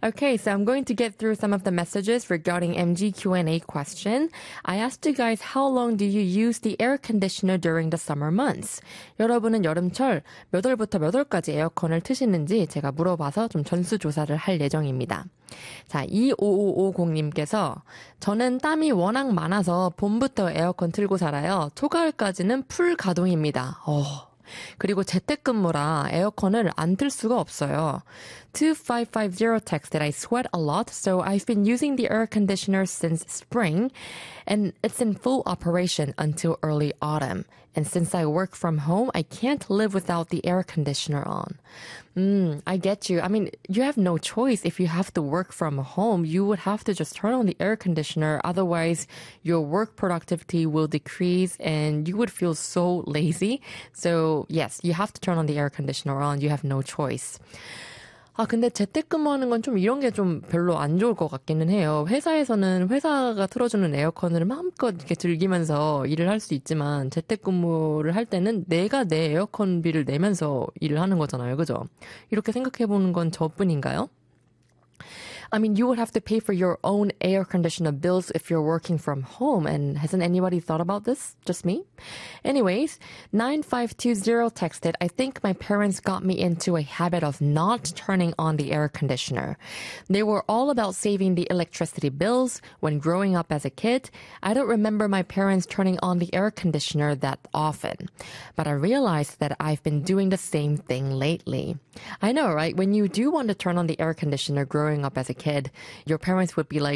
Okay, so I'm going to get through some of the messages regarding MG Q&A question. I asked you guys how long do you use the air conditioner during the summer months? 여러분은 여름철 몇 월부터 몇 월까지 에어컨을 트시는지 제가 물어봐서 좀 전수조사를 할 예정입니다. 자, 25550님께서 저는 땀이 워낙 많아서 봄부터 에어컨 틀고 살아요. 초가을까지는 풀 가동입니다. 그리고 재택근무라 에어컨을 안 틀 수가 없어요. 2550 texted, I sweat a lot, so I've been using the air conditioner since spring, and it's in full operation until early autumn. And since I work from home, I can't live without the air conditioner on. I get you. I mean, you have no choice. If you have to work from home, you would have to just turn on the air conditioner. Otherwise, your work productivity will decrease and you would feel so lazy. So yes, you have to turn on the air conditioner on. You have no choice. 근데 재택근무하는 건 좀 이런 게 좀 별로 안 좋을 것 같기는 해요. 회사에서는 회사가 틀어주는 에어컨을 마음껏 이렇게 즐기면서 일을 할 수 있지만 재택근무를 할 때는 내가 내 에어컨비를 내면서 일을 하는 거잖아요. 그죠? 이렇게 생각해보는 건 저뿐인가요? I mean, you would have to pay for your own air conditioner bills if you're working from home. And hasn't anybody thought about this? Just me? Anyways, 9520 texted, I think my parents got me into a habit of not turning on the air conditioner. They were all about saving the electricity bills when growing up as a kid. I don't remember my parents turning on the air conditioner that often. But I realized that I've been doing the same thing lately. I know, right? When you do want to turn on the air conditioner growing up as a kid, your parents would be like,